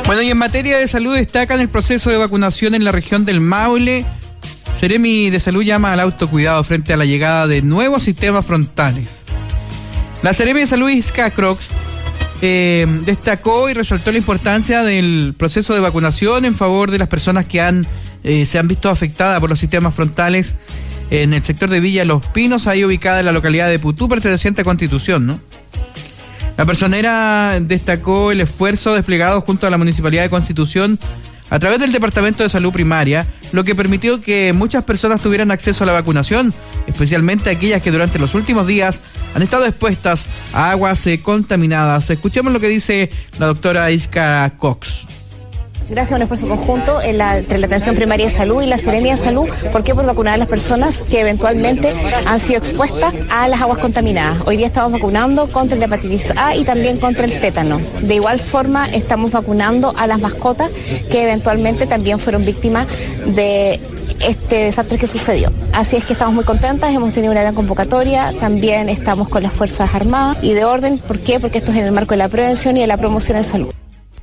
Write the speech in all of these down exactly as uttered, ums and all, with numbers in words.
Bueno, y en materia de salud destacan el proceso de vacunación en la región del Maule. Seremi de Salud llama al autocuidado frente a la llegada de nuevos sistemas frontales. La Seremi de Salud Isca Crocs eh, destacó y resaltó la importancia del proceso de vacunación en favor de las personas que han eh, se han visto afectadas por los sistemas frontales en el sector de Villa Los Pinos, ahí ubicada en la localidad de Putú, perteneciente a Constitución, ¿no? La personera destacó el esfuerzo desplegado junto a la Municipalidad de Constitución a través del Departamento de Salud Primaria, lo que permitió que muchas personas tuvieran acceso a la vacunación, especialmente aquellas que durante los últimos días han estado expuestas a aguas eh, contaminadas. Escuchemos lo que dice la doctora Isca Cox. Gracias a un esfuerzo conjunto en la, entre la atención primaria de salud y la Seremia de Salud. ¿Por qué? Por vacunar a las personas que eventualmente han sido expuestas a las aguas contaminadas. Hoy día estamos vacunando contra la hepatitis A y también contra el tétano. De igual forma estamos vacunando a las mascotas que eventualmente también fueron víctimas de este desastre que sucedió. Así es que estamos muy contentas, hemos tenido una gran convocatoria, también estamos con las Fuerzas Armadas y de orden. ¿Por qué? Porque esto es en el marco de la prevención y de la promoción en salud.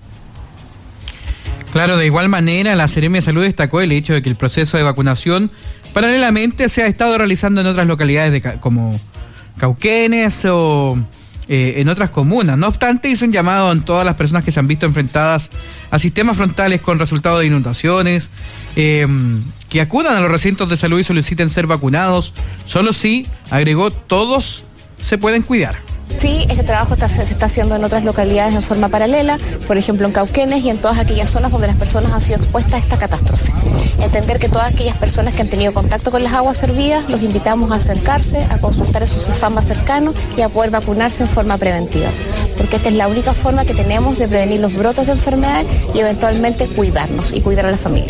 Claro, de igual manera, la Seremia de Salud destacó el hecho de que el proceso de vacunación paralelamente se ha estado realizando en otras localidades de, como Cauquenes o eh, en otras comunas. No obstante, hizo un llamado a todas las personas que se han visto enfrentadas a sistemas frontales con resultado de inundaciones, eh, que acudan a los recintos de salud y soliciten ser vacunados. Solo si, agregó, todos se pueden cuidar. Sí, este trabajo está, se está haciendo en otras localidades en forma paralela, por ejemplo en Cauquenes y en todas aquellas zonas donde las personas han sido expuestas a esta catástrofe. Entender que todas aquellas personas que han tenido contacto con las aguas servidas, los invitamos a acercarse, a consultar en su CEFAM más cercano y a poder vacunarse en forma preventiva. Porque esta es la única forma que tenemos de prevenir los brotes de enfermedades y eventualmente cuidarnos y cuidar a la familia.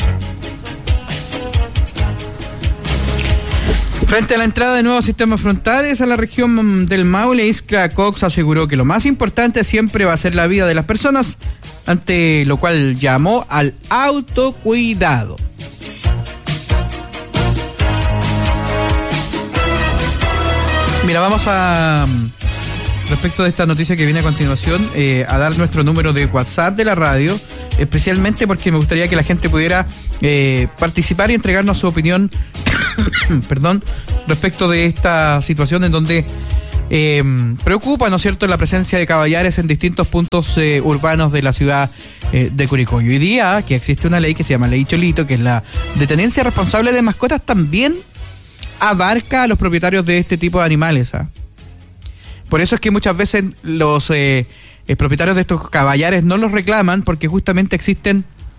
Frente a la entrada de nuevos sistemas frontales a la región del Maule, Isca Cox aseguró que lo más importante siempre va a ser la vida de las personas, ante lo cual llamó al autocuidado. Mira, vamos a, respecto de esta noticia que viene a continuación, eh, a dar nuestro número de WhatsApp de la radio, especialmente porque me gustaría que la gente pudiera eh, participar y entregarnos su opinión perdón, respecto de esta situación en donde eh, preocupa, ¿no es cierto?, la presencia de caballares en distintos puntos eh, urbanos de la ciudad eh, de Curicó. Y hoy día que existe una ley que se llama Ley Cholito, que es la de tenencia responsable de mascotas, también abarca a los propietarios de este tipo de animales, ¿ah? Por eso es que muchas veces los eh, eh, propietarios de estos caballares no los reclaman, porque justamente existen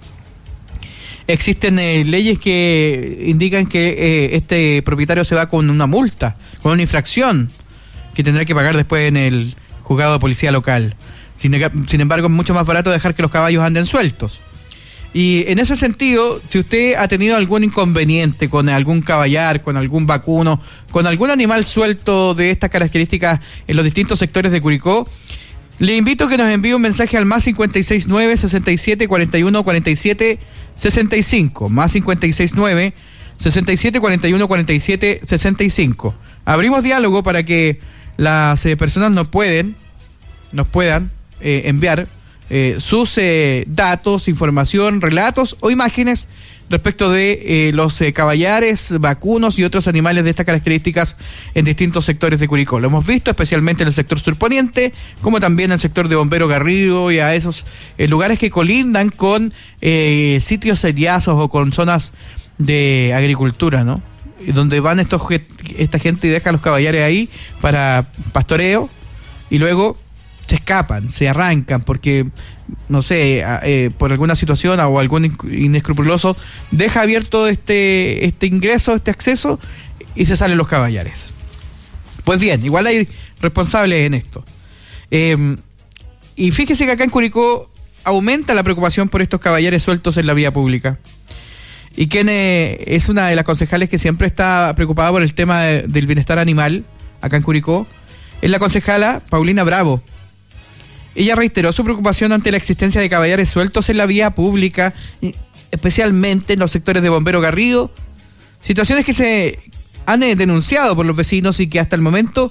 Existen eh, leyes que indican que eh, este propietario se va con una multa, con una infracción que tendrá que pagar después en el juzgado de policía local. Sin, sin embargo, es mucho más barato dejar que los caballos anden sueltos. Y en ese sentido, si usted ha tenido algún inconveniente con algún caballar, con algún vacuno, con algún animal suelto de estas características en los distintos sectores de Curicó, le invito a que nos envíe un mensaje al más cincuenta y seis nueve, sesenta y siete, cuarenta y uno, cuarenta y siete, sesenta y cinco, más cincuenta y seis nueve, sesenta y siete, cuarenta y uno, cuarenta y siete, sesenta y cinco. Abrimos diálogo para que las eh, personas nos pueden, nos puedan eh, enviar eh, sus eh, datos, información, relatos o imágenes respecto de eh, los eh, caballares, vacunos y otros animales de estas características en distintos sectores de Curicó. Lo hemos visto especialmente en el sector surponiente, como también en el sector de Bombero Garrido y a esos eh, lugares que colindan con eh, sitios seriazos o con zonas de agricultura, ¿no? Y donde van estos esta gente y deja a los caballares ahí para pastoreo y luego se escapan, se arrancan porque, no sé, eh, por alguna situación o algún inescrupuloso deja abierto este este ingreso, este acceso y se salen los caballares. Pues bien, igual hay responsables en esto. Eh, y fíjese que acá en Curicó aumenta la preocupación por estos caballares sueltos en la vía pública. Y quien eh, es una de las concejales que siempre está preocupada por el tema de, del bienestar animal acá en Curicó, es la concejala Paulina Bravo. Ella reiteró su preocupación ante la existencia de caballares sueltos en la vía pública, especialmente en los sectores de Bombero Garrido, situaciones que se han eh, denunciado por los vecinos y que hasta el momento,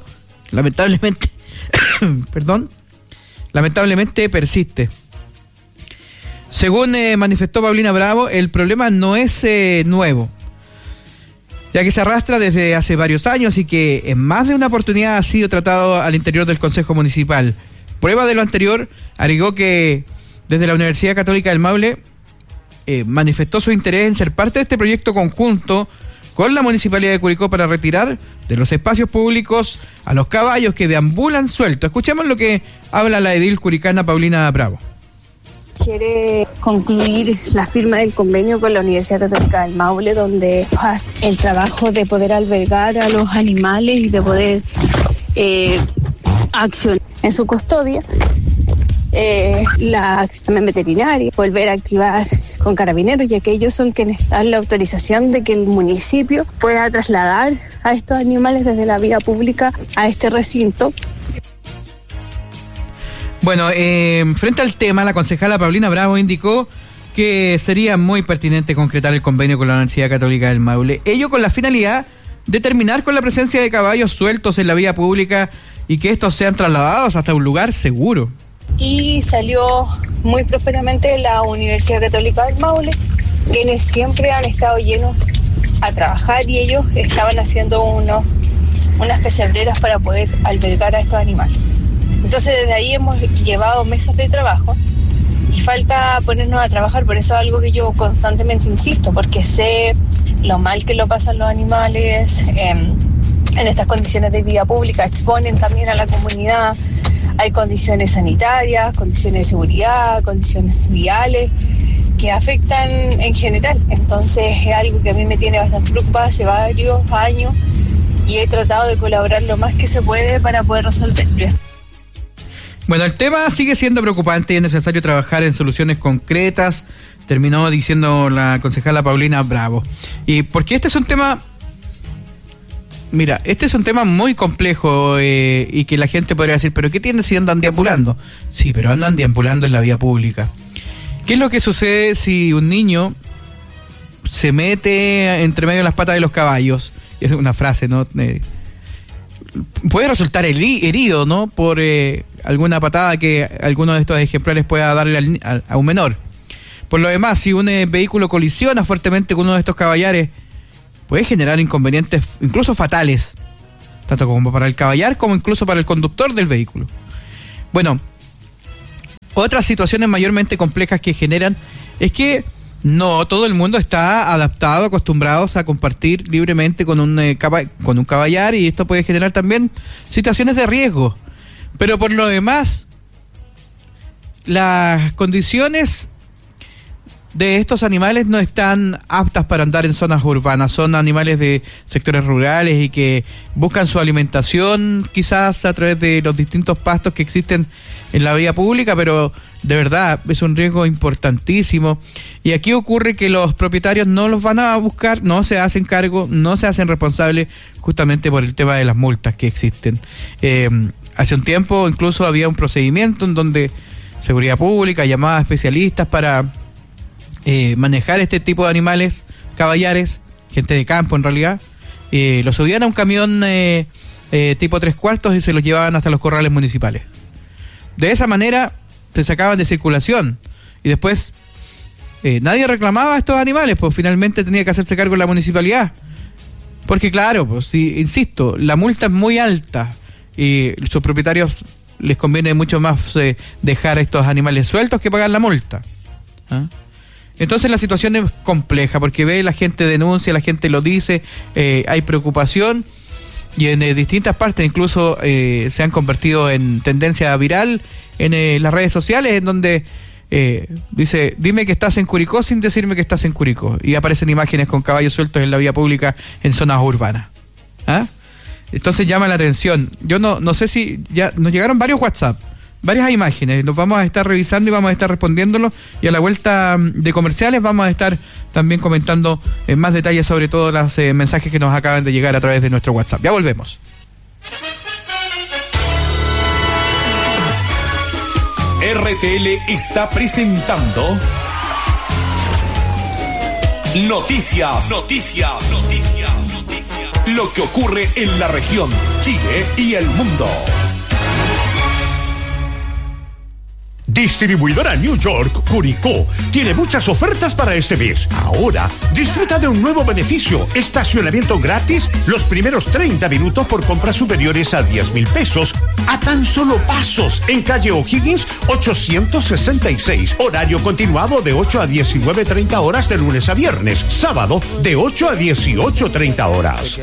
lamentablemente, perdón, lamentablemente persiste. Según eh, manifestó Paulina Bravo, el problema no es eh, nuevo, ya que se arrastra desde hace varios años y que en más de una oportunidad ha sido tratado al interior del Consejo Municipal. Prueba de lo anterior, agregó que desde la Universidad Católica del Maule eh, manifestó su interés en ser parte de este proyecto conjunto con la Municipalidad de Curicó para retirar de los espacios públicos a los caballos que deambulan sueltos. Escuchemos lo que habla la edil curicana Paulina Bravo. Quiere concluir la firma del convenio con la Universidad Católica del Maule, donde hace el trabajo de poder albergar a los animales y de poder eh, accionar en su custodia. Eh, la acción veterinaria, volver a activar con carabineros, ya que ellos son quienes dan la autorización de que el municipio pueda trasladar a estos animales desde la vía pública a este recinto. Bueno, eh, frente al tema, la concejala Paulina Bravo indicó que sería muy pertinente concretar el convenio con la Universidad Católica del Maule, ello con la finalidad de terminar con la presencia de caballos sueltos en la vía pública y que estos sean trasladados hasta un lugar seguro. Y salió muy prósperamente la Universidad Católica del Maule, quienes siempre han estado llenos a trabajar y ellos estaban haciendo unos, unas pesebreras para poder albergar a estos animales. Entonces desde ahí hemos llevado meses de trabajo y falta ponernos a trabajar, por eso es algo que yo constantemente insisto, porque sé lo mal que lo pasan los animales eh, en estas condiciones de vía pública, exponen también a la comunidad, hay condiciones sanitarias, condiciones de seguridad, condiciones viales que afectan en general, entonces es algo que a mí me tiene bastante preocupada hace varios años y he tratado de colaborar lo más que se puede para poder resolverlo. Bueno, el tema sigue siendo preocupante y es necesario trabajar en soluciones concretas, terminó diciendo la concejala Paulina Bravo. Y porque este es un tema, mira, este es un tema muy complejo eh, y que la gente podría decir, ¿pero qué tiene si andan deambulando? Sí, pero andan deambulando en la vía pública. ¿Qué es lo que sucede si un niño se mete entre medio de las patas de los caballos? Es una frase, ¿no? Eh, puede resultar herido, ¿no? Por eh, alguna patada que alguno de estos ejemplares pueda darle al, al, a un menor. Por lo demás, si un eh, vehículo colisiona fuertemente con uno de estos caballares, puede generar inconvenientes, incluso fatales, tanto como para el caballar como incluso para el conductor del vehículo. Bueno, otras situaciones mayormente complejas que generan es que no todo el mundo está adaptado, acostumbrados a compartir libremente con un, eh, caba- con un caballar, y esto puede generar también situaciones de riesgo. Pero por lo demás, las condiciones de estos animales no están aptas para andar en zonas urbanas. Son animales de sectores rurales y que buscan su alimentación quizás a través de los distintos pastos que existen en la vía pública, pero de verdad es un riesgo importantísimo. Y aquí ocurre que los propietarios no los van a buscar, no se hacen cargo, no se hacen responsables justamente por el tema de las multas que existen. Eh, hace un tiempo incluso había un procedimiento en donde Seguridad Pública llamaba a especialistas para Eh, manejar este tipo de animales, caballares, gente de campo en realidad, eh, los subían a un camión eh, eh, tipo tres cuartos y se los llevaban hasta los corrales municipales. De esa manera se sacaban de circulación y después eh, nadie reclamaba a estos animales, pues finalmente tenía que hacerse cargo la municipalidad. Porque claro, pues si, insisto, la multa es muy alta y a sus propietarios les conviene mucho más eh, dejar estos animales sueltos que pagar la multa. ¿Ah? Entonces la situación es compleja porque ve, la gente denuncia, la gente lo dice, eh, hay preocupación y en eh, distintas partes incluso eh, se han convertido en tendencia viral en eh, las redes sociales, en donde eh, dice, dime que estás en Curicó sin decirme que estás en Curicó, y aparecen imágenes con caballos sueltos en la vía pública en zonas urbanas. ¿Ah? Entonces llama la atención. Yo no, no sé si ya nos llegaron varios WhatsApp, varias imágenes, los vamos a estar revisando y vamos a estar respondiéndolos, y a la vuelta de comerciales vamos a estar también comentando en más detalles sobre todos los eh, mensajes que nos acaban de llegar a través de nuestro WhatsApp. Ya volvemos. R T L está presentando Noticias, Noticias, Noticias, Noticias. Lo que ocurre en la región, Chile y el mundo. Distribuidora New York, Curicó, tiene muchas ofertas para este mes. Ahora, disfruta de un nuevo beneficio, estacionamiento gratis los primeros treinta minutos por compras superiores a diez mil pesos, a tan solo pasos, en calle O'Higgins ochocientos sesenta y seis, horario continuado de ocho a diecinueve treinta horas de lunes a viernes, sábado de ocho a dieciocho treinta horas.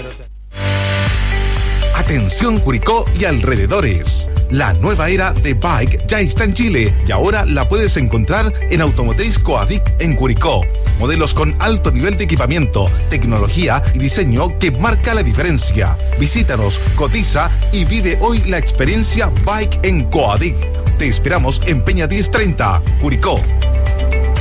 Atención Curicó y alrededores. La nueva era de Bike ya está en Chile y ahora la puedes encontrar en Automotriz Coadic en Curicó. Modelos con alto nivel de equipamiento, tecnología y diseño que marca la diferencia. Visítanos, cotiza y vive hoy la experiencia Bike en Coadic. Te esperamos en Peña diez treinta, Curicó.